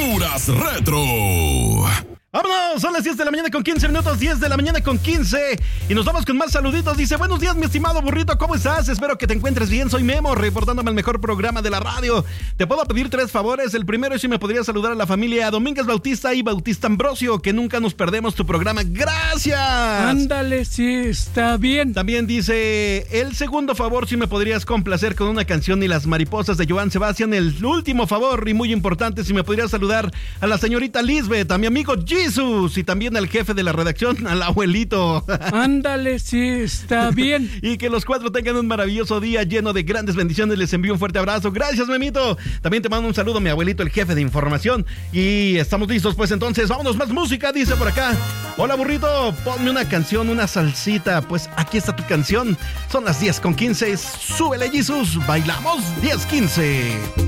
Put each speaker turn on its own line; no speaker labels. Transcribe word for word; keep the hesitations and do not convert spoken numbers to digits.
Honduras Retro.
¡Vámonos! Son las diez de la mañana con quince minutos, diez de la mañana con quince. Y nos vamos con más saluditos. Dice, buenos días, mi estimado burrito, ¿cómo estás? Espero que te encuentres bien. Soy Memo, reportándome al mejor programa de la radio. Te puedo pedir tres favores. El primero es si me podrías saludar a la familia Domínguez Bautista y Bautista Ambrosio, que nunca nos perdemos tu programa. ¡Gracias!
Ándale, sí, está bien.
También dice, el segundo favor, si me podrías complacer con una canción y las mariposas de Joan Sebastián. El último favor, y muy importante, si me podrías saludar a la señorita Lisbeth, a mi amigo G y también al jefe de la redacción, al abuelito.
Ándale, sí, está bien.
Y que los cuatro tengan un maravilloso día lleno de grandes bendiciones. Les envío un fuerte abrazo. Gracias, Memito. También te mando un saludo, mi abuelito, el jefe de información. Y estamos listos, pues entonces, vámonos, más música, dice por acá. Hola, burrito, ponme una canción, una salsita. Pues aquí está tu canción. Son las diez con quince. Súbele, Jesus. Bailamos diez quince.